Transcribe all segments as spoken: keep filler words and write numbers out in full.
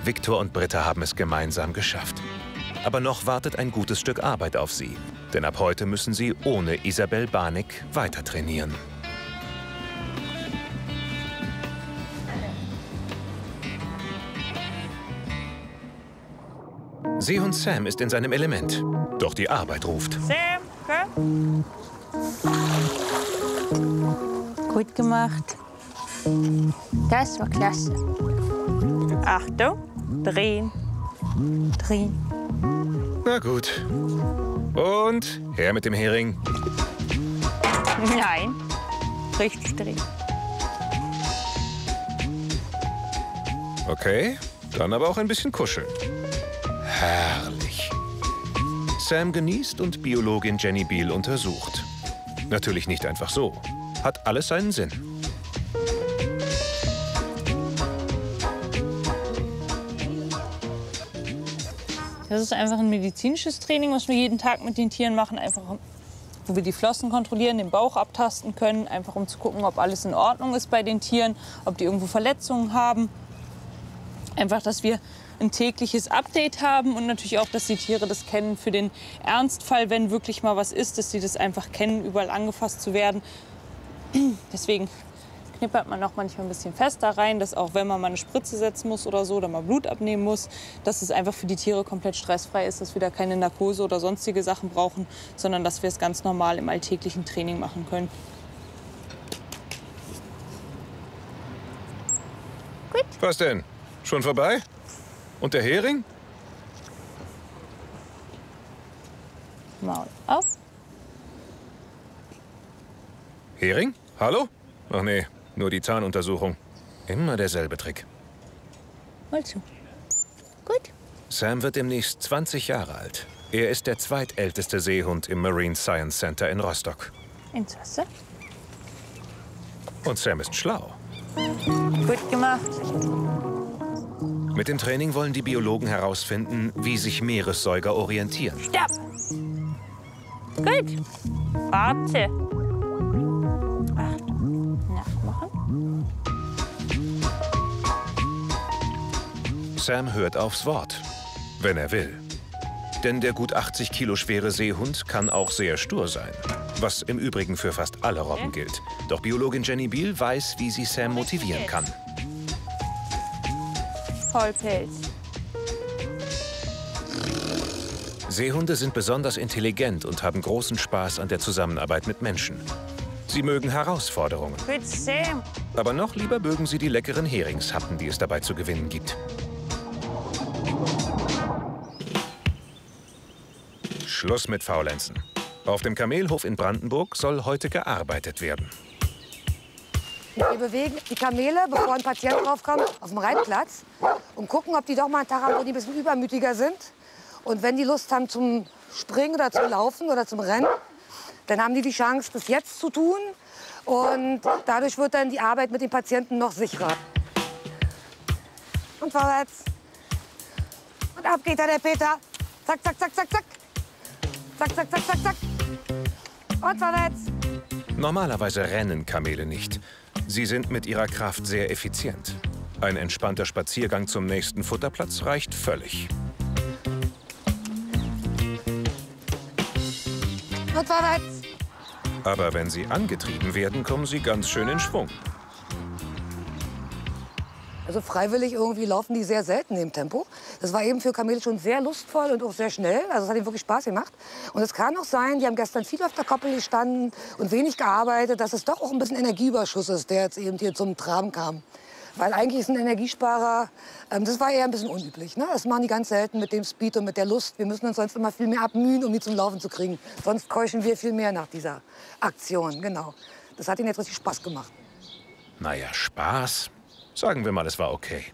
Victor und Britta haben es gemeinsam geschafft. Aber noch wartet ein gutes Stück Arbeit auf sie. Denn ab heute müssen sie ohne Isabel Barnick weiter trainieren. Seehund Sam ist in seinem Element. Doch die Arbeit ruft. Sam, komm. Gut gemacht. Das war klasse. Achtung, drehen, drehen. Na gut. Und her mit dem Hering. Nein, richtig drehen. Okay, dann aber auch ein bisschen kuscheln. Herrlich. Sam genießt und Biologin Jenny Beal untersucht. Natürlich nicht einfach so. Hat alles seinen Sinn. Das ist einfach ein medizinisches Training, was wir jeden Tag mit den Tieren machen. Einfach, wo wir die Flossen kontrollieren, den Bauch abtasten können. Einfach um zu gucken, ob alles in Ordnung ist bei den Tieren, ob die irgendwo Verletzungen haben. Einfach, dass wir ein tägliches Update haben und natürlich auch, dass die Tiere das kennen für den Ernstfall, wenn wirklich mal was ist, dass sie das einfach kennen, überall angefasst zu werden. Deswegen knippert man auch manchmal ein bisschen fester rein, dass auch wenn man mal eine Spritze setzen muss oder so oder mal Blut abnehmen muss, dass es einfach für die Tiere komplett stressfrei ist, dass wir da keine Narkose oder sonstige Sachen brauchen, sondern dass wir es ganz normal im alltäglichen Training machen können. Gut. Was denn? Schon vorbei? Und der Hering? Maul auf. Hering? Hallo? Ach nee, nur die Zahnuntersuchung. Immer derselbe Trick. Mal zu. Gut. Sam wird demnächst zwanzig Jahre alt. Er ist der zweitälteste Seehund im Marine Science Center in Rostock. Ins Wasser. Und Sam ist schlau. Gut gemacht. Mit dem Training wollen die Biologen herausfinden, wie sich Meeressäuger orientieren. Stopp! Gut. Warte. Achtung. Nachmachen. Sam hört aufs Wort, wenn er will. Denn der gut achtzig Kilo schwere Seehund kann auch sehr stur sein. Was im Übrigen für fast alle Robben gilt. Doch Biologin Jenny Beal weiß, wie sie Sam motivieren kann. Vollpelz. Seehunde sind besonders intelligent und haben großen Spaß an der Zusammenarbeit mit Menschen. Sie mögen Herausforderungen. Gut, Sam. Aber noch lieber mögen sie die leckeren Heringshappen, die es dabei zu gewinnen gibt. Schluss mit Faulenzen. Auf dem Kamelhof in Brandenburg soll heute gearbeitet werden. Wir bewegen die Kamele, bevor ein Patient draufkommt, auf dem Reitplatz und gucken, ob die doch mal einen Tag haben, wo die ein bisschen übermütiger sind. Und wenn die Lust haben zum Springen oder zum Laufen oder zum Rennen, dann haben die die Chance, das jetzt zu tun. Und dadurch wird dann die Arbeit mit den Patienten noch sicherer. Und vorwärts. Und ab geht da der Peter. Zack, zack, zack, zack, zack. Zack, zack, zack, zack, zack. Und vorwärts. Normalerweise rennen Kamele nicht. Sie sind mit ihrer Kraft sehr effizient. Ein entspannter Spaziergang zum nächsten Futterplatz reicht völlig. Und vorwärts. Aber wenn sie angetrieben werden, kommen sie ganz schön in Schwung. Also freiwillig irgendwie laufen die sehr selten im Tempo. Das war eben für Kamele schon sehr lustvoll und auch sehr schnell. Also es hat ihnen wirklich Spaß gemacht. Und es kann auch sein, die haben gestern viel auf der Koppel gestanden und wenig gearbeitet, dass es doch auch ein bisschen Energieüberschuss ist, der jetzt eben hier zum Tragen kam. Weil eigentlich ist ein Energiesparer, ähm, das war eher ein bisschen unüblich. Ne? Das machen die ganz selten mit dem Speed und mit der Lust. Wir müssen uns sonst immer viel mehr abmühen, um die zum Laufen zu kriegen. Sonst keuchen wir viel mehr nach dieser Aktion. Genau. Das hat ihnen jetzt richtig Spaß gemacht. Naja, Spaß. Sagen wir mal, es war okay.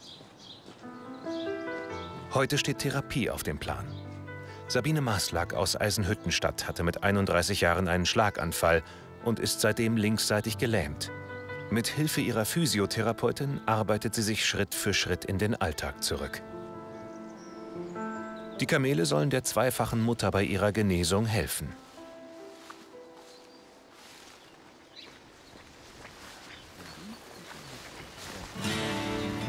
Heute steht Therapie auf dem Plan. Sabine Maslak aus Eisenhüttenstadt hatte mit einunddreißig Jahren einen Schlaganfall und ist seitdem linksseitig gelähmt. Mit Hilfe ihrer Physiotherapeutin arbeitet sie sich Schritt für Schritt in den Alltag zurück. Die Kamele sollen der zweifachen Mutter bei ihrer Genesung helfen.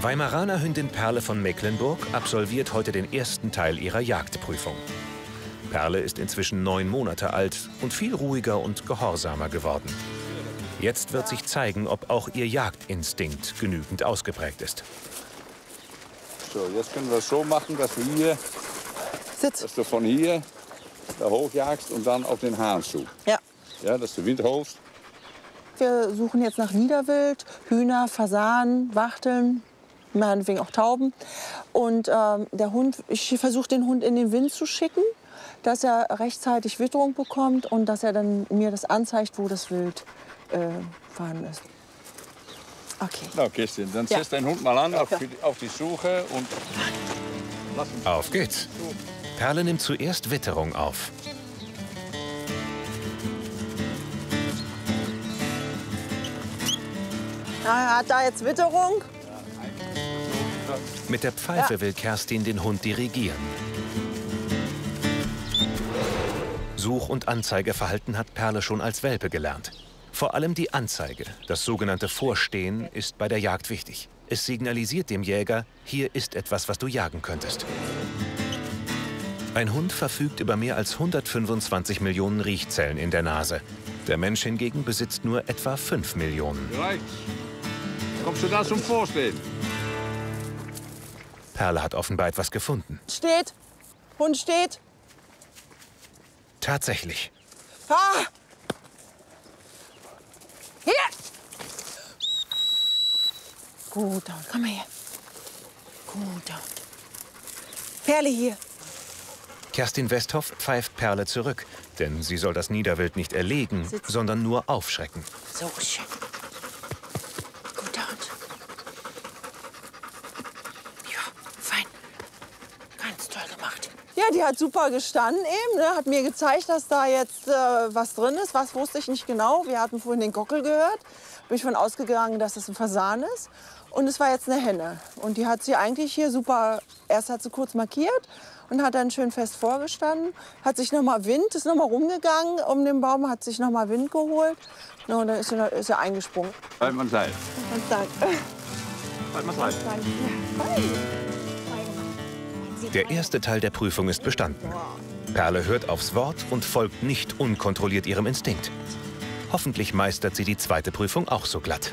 Weimaraner Hündin Perle von Mecklenburg absolviert heute den ersten Teil ihrer Jagdprüfung. Perle ist inzwischen neun Monate alt und viel ruhiger und gehorsamer geworden. Jetzt wird sich zeigen, ob auch ihr Jagdinstinkt genügend ausgeprägt ist. So, jetzt können wir es so machen, dass wir hier, Sitz. dass du von hier da hochjagst und dann auf den Hahn zu. Ja. Ja, dass du Wind holst. Wir suchen jetzt nach Niederwild, Hühner, Fasanen, Wachteln, meinetwegen auch Tauben. Und ähm, der Hund, ich versuche den Hund in den Wind zu schicken, dass er rechtzeitig Witterung bekommt und dass er dann mir das anzeigt, wo das Wild äh, vorhanden ist. Okay. Na, Kirsten, dann Ja. setz deinen Hund mal an auf, Ja. die- auf die Suche und lass uns. Auf geht's. Perle nimmt zuerst Witterung auf. Er hat da jetzt Witterung. Mit der Pfeife Ja. will Kerstin den Hund dirigieren. Such- und Anzeigeverhalten hat Perle schon als Welpe gelernt. Vor allem die Anzeige, das sogenannte Vorstehen, ist bei der Jagd wichtig. Es signalisiert dem Jäger, hier ist etwas, was du jagen könntest. Ein Hund verfügt über mehr als hundertfünfundzwanzig Millionen Riechzellen in der Nase. Der Mensch hingegen besitzt nur etwa fünf Millionen. Bereit? Kommst du da zum Vorstehen? Perle hat offenbar etwas gefunden. Steht. Hund steht. Tatsächlich. Ah! Hier! Guter Hund, komm mal her. Guter Hund. Perle hier. Kerstin Westhoff pfeift Perle zurück, denn sie soll das Niederwild nicht erlegen, Sitz. sondern nur aufschrecken. So schön. Guter Hund. Ja, fein. Ganz toll gemacht. Ja, die hat super gestanden eben. Ne? Hat mir gezeigt, dass da jetzt äh, was drin ist. Was wusste ich nicht genau. Wir hatten vorhin den Gockel gehört. Bin ich von ausgegangen, dass es ein Fasan ist. Und es war jetzt eine Henne. Und die hat sie eigentlich hier super. Erst hat sie kurz markiert und hat dann schön fest vorgestanden. Hat sich noch mal Wind, ist noch mal rumgegangen um den Baum, hat sich noch mal Wind geholt. No, und dann ist sie, ist sie eingesprungen. Halt mal Seil. Und dann. Halt mal Seil. Der erste Teil der Prüfung ist bestanden. Perle hört aufs Wort und folgt nicht unkontrolliert ihrem Instinkt. Hoffentlich meistert sie die zweite Prüfung auch so glatt.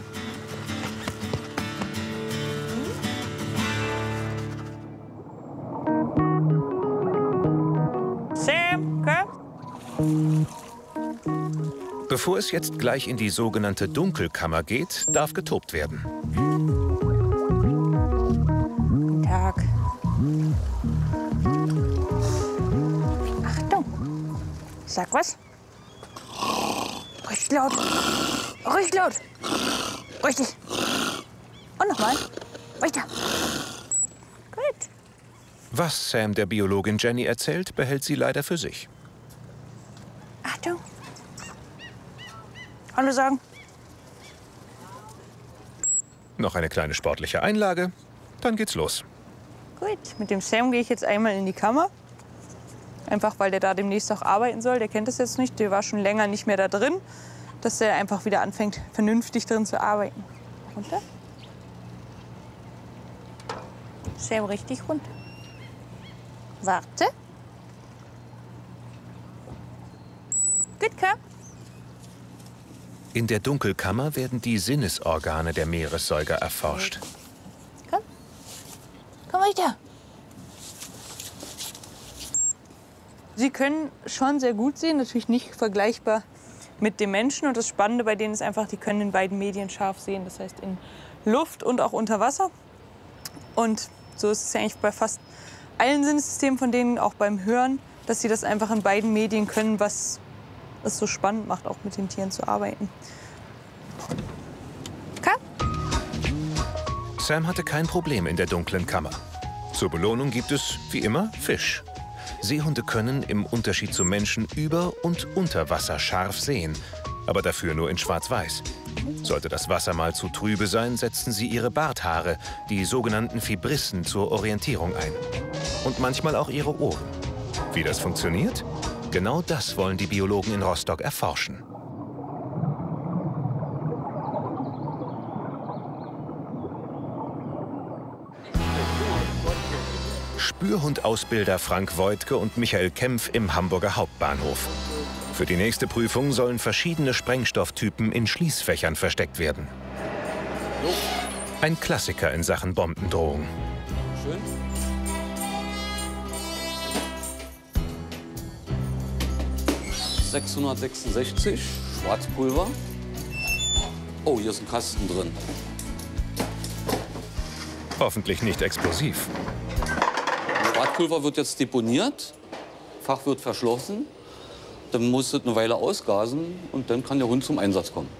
Sam, komm. Bevor es jetzt gleich in die sogenannte Dunkelkammer geht, darf getobt werden. Guten Tag. Achtung. Sag was. Richtig laut. Richtig laut. Richtig. Und nochmal. Weiter. Gut. Was Sam der Biologin Jenny erzählt, behält sie leider für sich. Achtung. Hallo sagen. Noch eine kleine sportliche Einlage, dann geht's los. Gut. Mit dem Sam gehe ich jetzt einmal in die Kammer. Einfach, weil der da demnächst auch arbeiten soll. Der kennt das jetzt nicht. Der war schon länger nicht mehr da drin. Dass der einfach wieder anfängt, vernünftig drin zu arbeiten. Runter. Sam richtig runter. Warte. Gut, komm. In der Dunkelkammer werden die Sinnesorgane der Meeressäuger erforscht. Komm. Komm weiter. Sie können schon sehr gut sehen, natürlich nicht vergleichbar mit dem Menschen. Und das Spannende bei denen ist einfach, die können in beiden Medien scharf sehen. Das heißt in Luft und auch unter Wasser. Und so ist es ja eigentlich bei fast allen Sinnessystemen von denen, auch beim Hören, dass sie das einfach in beiden Medien können, was es so spannend macht, auch mit den Tieren zu arbeiten. Komm. Sam hatte kein Problem in der dunklen Kammer. Zur Belohnung gibt es, wie immer, Fisch. Seehunde können, im Unterschied zu Menschen, über und unter Wasser scharf sehen, aber dafür nur in Schwarz-Weiß. Sollte das Wasser mal zu trübe sein, setzen sie ihre Barthaare, die sogenannten Fibrissen, zur Orientierung ein. Und manchmal auch ihre Ohren. Wie das funktioniert? Genau das wollen die Biologen in Rostock erforschen. Spürhundausbilder Frank Voigtke und Michael Kempf im Hamburger Hauptbahnhof. Für die nächste Prüfung sollen verschiedene Sprengstofftypen in Schließfächern versteckt werden. Ein Klassiker in Sachen Bombendrohung. Schön. sechshundertsechsundsechzig, Schwarzpulver. Oh, hier ist ein Kasten drin. Hoffentlich nicht explosiv. Schwarzpulver wird jetzt deponiert, Fach wird verschlossen, dann muss es eine Weile ausgasen und dann kann der Hund zum Einsatz kommen.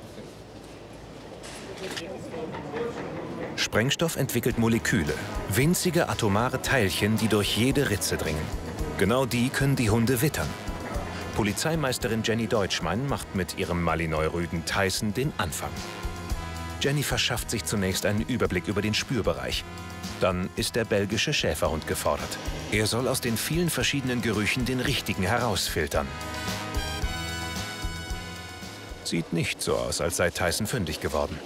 Sprengstoff entwickelt Moleküle, winzige atomare Teilchen, die durch jede Ritze dringen. Genau die können die Hunde wittern. Polizeimeisterin Jenny Deutschmann macht mit ihrem Malinois-Rüden Tyson den Anfang. Jenny verschafft sich zunächst einen Überblick über den Spürbereich. Dann ist der belgische Schäferhund gefordert. Er soll aus den vielen verschiedenen Gerüchen den richtigen herausfiltern. Sieht nicht so aus, als sei Tyson fündig geworden.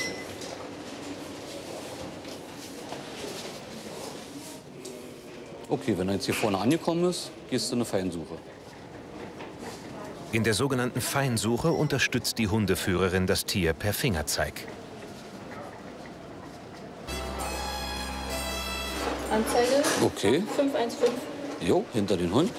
Okay, wenn er jetzt hier vorne angekommen ist, gehst du in eine Feinsuche. In der sogenannten Feinsuche unterstützt die Hundeführerin das Tier per Fingerzeig. Anzeige. Okay. fünf eins fünf. Jo, hinter den Hund.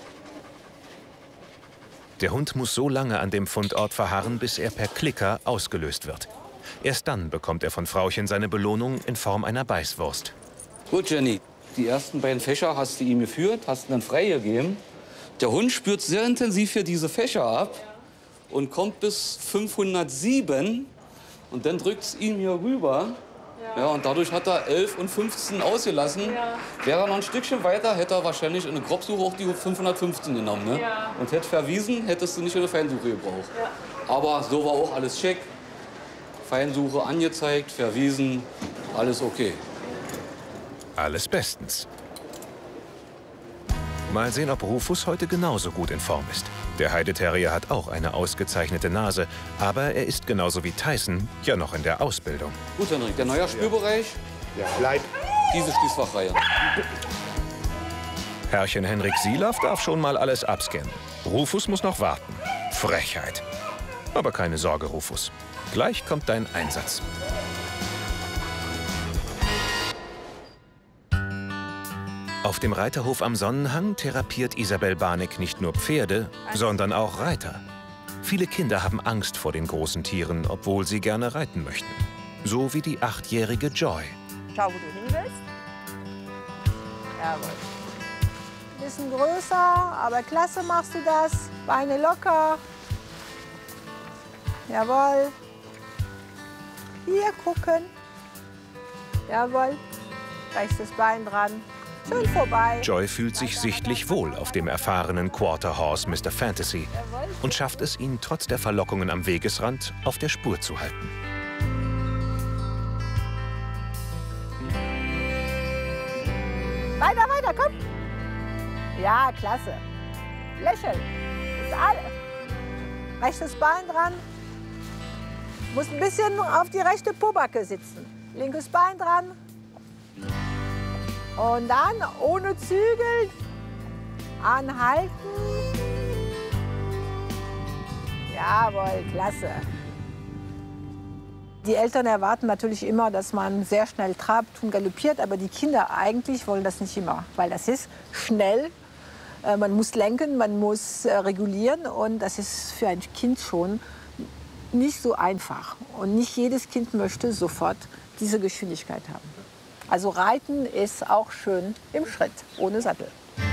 Der Hund muss so lange an dem Fundort verharren, bis er per Klicker ausgelöst wird. Erst dann bekommt er von Frauchen seine Belohnung in Form einer Beißwurst. Gut, Jenny. Die ersten beiden Fächer hast du ihm geführt, hast ihn dann freigegeben. Der Hund spürt sehr intensiv hier diese Fächer ab und kommt bis fünfhundertsieben und dann drückt es ihn hier rüber. Ja. Ja, und dadurch hat er elf und fünfzehn ausgelassen. Ja. Wäre er noch ein Stückchen weiter, hätte er wahrscheinlich in eine Grobsuche auch die fünfhundertfünfzehn genommen. Ne? Ja. Und hätte verwiesen, hättest du nicht in eine Feinsuche gebraucht. Ja. Aber so war auch alles schick. Feinsuche angezeigt, verwiesen, alles okay. Alles bestens. Mal sehen, ob Rufus heute genauso gut in Form ist. Der Heideterrier hat auch eine ausgezeichnete Nase, aber er ist genauso wie Tyson ja noch in der Ausbildung. Gut, Henrik, der neue Spürbereich, Ja, bleib. diese Schließfachreihe. Herrchen Henrik Sielaff darf schon mal alles abscannen. Rufus muss noch warten. Frechheit. Aber keine Sorge, Rufus. Gleich kommt dein Einsatz. Auf dem Reiterhof am Sonnenhang therapiert Isabel Barneck nicht nur Pferde, sondern auch Reiter. Viele Kinder haben Angst vor den großen Tieren, obwohl sie gerne reiten möchten. So wie die achtjährige Joy. Schau, wo du hin willst. Jawohl. Bisschen größer, aber klasse machst du das. Beine locker. Jawohl. Hier gucken. Jawohl. Rechtes Bein dran. Schön vorbei. Joy fühlt sich sichtlich wohl auf dem erfahrenen Quarter Horse Mister Fantasy und schafft es, ihn trotz der Verlockungen am Wegesrand auf der Spur zu halten. Weiter, weiter, komm. Ja, klasse. Lächeln. Ist alle. Rechtes Bein dran. Muss ein bisschen auf die rechte Pobacke sitzen. Linkes Bein dran. Und dann ohne Zügel anhalten. Jawohl, klasse. Die Eltern erwarten natürlich immer, dass man sehr schnell trabt und galoppiert, aber die Kinder eigentlich wollen das nicht immer, weil das ist schnell. Äh, man muss lenken, man muss äh, regulieren und das ist für ein Kind schon nicht so einfach. Und nicht jedes Kind möchte sofort diese Geschwindigkeit haben. Also Reiten ist auch schön im Schritt, ohne Sattel.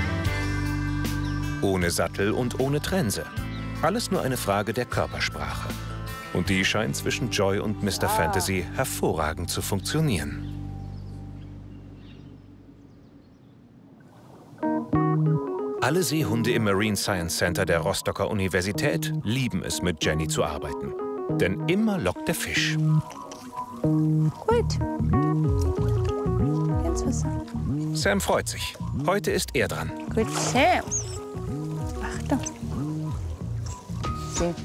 Ohne Sattel und ohne Trense. Alles nur eine Frage der Körpersprache. Und die scheint zwischen Joy und Mister Fantasy hervorragend zu funktionieren. Alle Seehunde im Marine Science Center der Rostocker Universität lieben es, mit Jenny zu arbeiten. Denn immer lockt der Fisch. Gut. Jetzt was. Sam freut sich. Heute ist er dran. Gut, Sam. Achtung. So.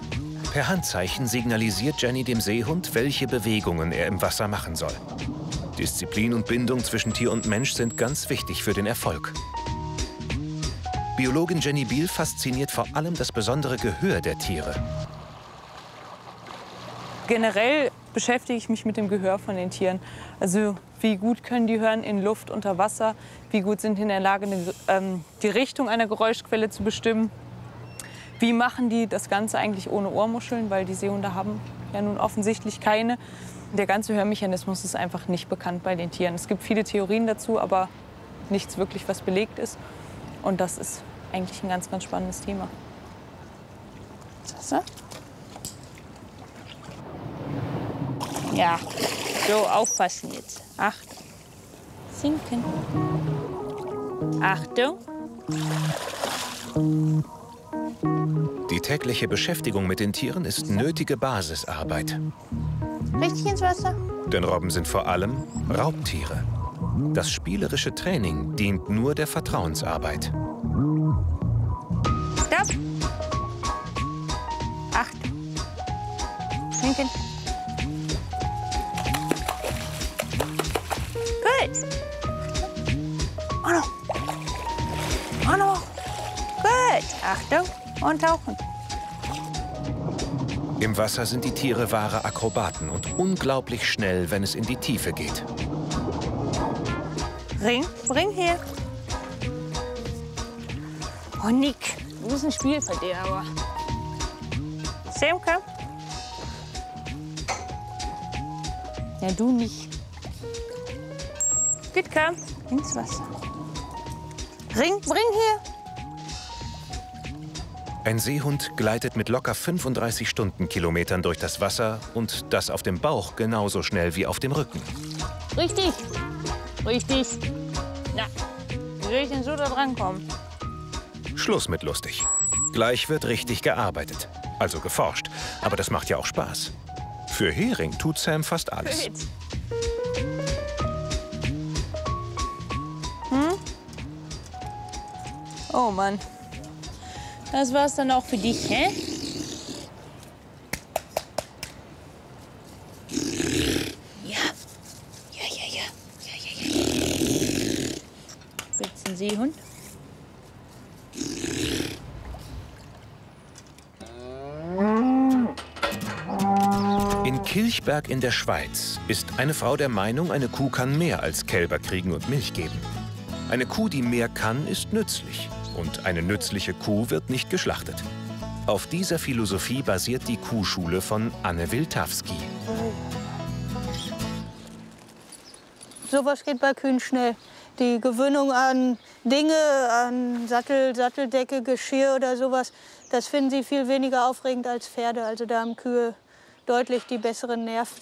Per Handzeichen signalisiert Jenny dem Seehund, welche Bewegungen er im Wasser machen soll. Disziplin und Bindung zwischen Tier und Mensch sind ganz wichtig für den Erfolg. Biologin Jenny Biel fasziniert vor allem das besondere Gehör der Tiere. Generell beschäftige ich mich mit dem Gehör von den Tieren. Also wie gut können die hören in Luft, unter Wasser? Wie gut sind die in der Lage, eine, ähm, die Richtung einer Geräuschquelle zu bestimmen? Wie machen die das Ganze eigentlich ohne Ohrmuscheln? Weil die Seehunde haben ja nun offensichtlich keine. Der ganze Hörmechanismus ist einfach nicht bekannt bei den Tieren. Es gibt viele Theorien dazu, aber nichts wirklich, was belegt ist. Und das ist eigentlich ein ganz, ganz spannendes Thema. So. Ja, so aufpassen jetzt. Achtung. Sinken. Achtung. Die tägliche Beschäftigung mit den Tieren ist nötige Basisarbeit. Richtig ins Wasser. Denn Robben sind vor allem Raubtiere. Das spielerische Training dient nur der Vertrauensarbeit. Stopp. Acht. Sinken. Gut. Oh no. Oh no. Gut. Achtung. Und tauchen. Im Wasser sind die Tiere wahre Akrobaten und unglaublich schnell, wenn es in die Tiefe geht. Ring, bring her. Oh, Nick, du bist ein Spielverderber. Sam, komm. Ja, du nicht. Gut, komm, ins Wasser. Ring, bring her. Ein Seehund gleitet mit locker fünfunddreißig Stundenkilometern durch das Wasser und das auf dem Bauch genauso schnell wie auf dem Rücken. Richtig. Richtig. Na, wie soll ich denn so da drankommen? Schluss mit lustig. Gleich wird richtig gearbeitet. Also geforscht. Aber das macht ja auch Spaß. Für Hering tut Sam fast alles. Gut. Hm? Oh Mann. Das war's dann auch für dich, hä? Ja. Ja, ja, ja. Ja, ja, ja. Willst du einen Seehund? In Kilchberg in der Schweiz ist eine Frau der Meinung, eine Kuh kann mehr als Kälber kriegen und Milch geben. Eine Kuh, die mehr kann, ist nützlich. Und eine nützliche Kuh wird nicht geschlachtet. Auf dieser Philosophie basiert die Kuhschule von Anne Wiltawski. Sowas geht bei Kühen schnell. Die Gewöhnung an Dinge, an Sattel, Satteldecke, Geschirr oder sowas, das finden sie viel weniger aufregend als Pferde. Also da haben Kühe deutlich die besseren Nerven.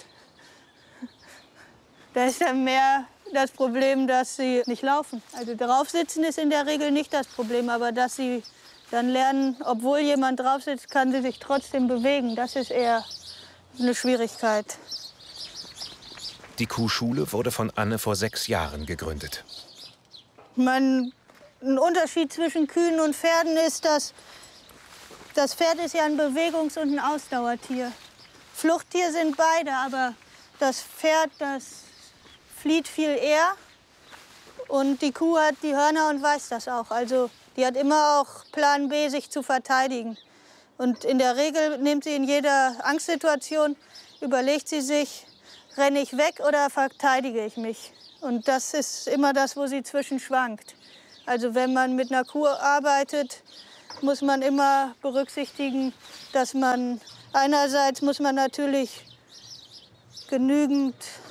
Da ist dann mehr das Problem, dass sie nicht laufen. Also drauf sitzen ist in der Regel nicht das Problem, aber dass sie dann lernen, obwohl jemand drauf sitzt, kann sie sich trotzdem bewegen. Das ist eher eine Schwierigkeit. Die Kuhschule wurde von Anne vor sechs Jahren gegründet. Man, ein Unterschied zwischen Kühen und Pferden ist, dass das Pferd ist ja ein Bewegungs- und ein Ausdauertier. Fluchttier sind beide, aber das Pferd, das flieht viel eher und die Kuh hat die Hörner und weiß das auch. Also die hat immer auch Plan B, sich zu verteidigen. Und in der Regel nimmt sie in jeder Angstsituation, überlegt sie sich, renne ich weg oder verteidige ich mich. Und das ist immer das, wo sie zwischen schwankt. Also wenn man mit einer Kuh arbeitet, muss man immer berücksichtigen, dass man einerseits muss man natürlich genügend